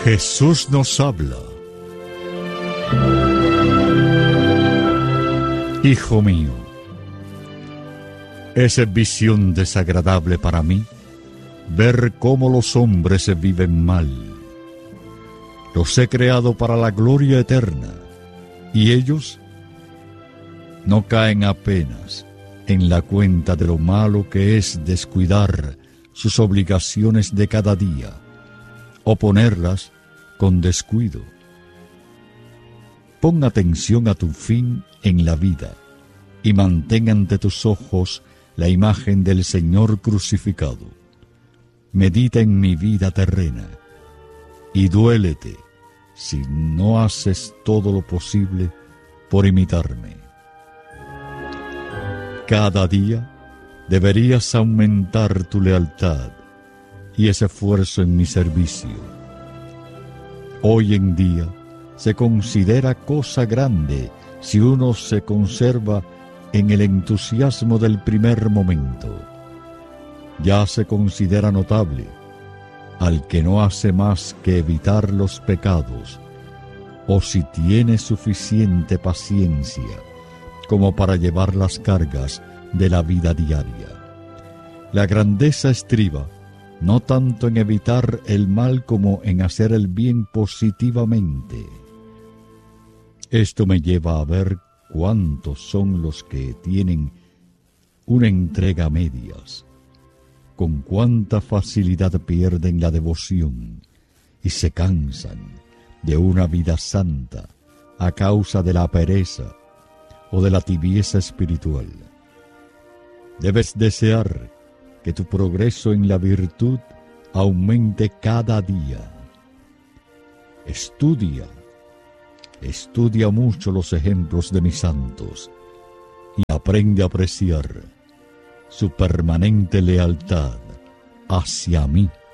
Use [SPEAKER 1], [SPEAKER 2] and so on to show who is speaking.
[SPEAKER 1] Jesús nos habla. Hijo mío, es visión desagradable para mí ver cómo los hombres viven mal. Los he creado para la gloria eterna, y ellos no caen apenas en la cuenta de lo malo que es descuidar sus obligaciones de cada día, o ponerlas con descuido. Pon atención a tu fin en la vida, y mantén ante tus ojos la imagen del Señor crucificado. Medita en mi vida terrena, y duélete si no haces todo lo posible por imitarme. Cada día deberías aumentar tu lealtad y ese esfuerzo en mi servicio. Hoy en día se considera cosa grande si uno se conserva en el entusiasmo del primer momento. Ya se considera notable al que no hace más que evitar los pecados, o si tiene suficiente paciencia como para llevar las cargas de la vida diaria. La grandeza estriba no tanto en evitar el mal como en hacer el bien positivamente. Esto me lleva a ver cuántos son los que tienen una entrega a medias, con cuánta facilidad pierden la devoción y se cansan de una vida santa a causa de la pereza o de la tibieza espiritual. Debes desear que tu progreso en la virtud aumente cada día. Estudia mucho los ejemplos de mis santos y aprende a apreciar su permanente lealtad hacia mí.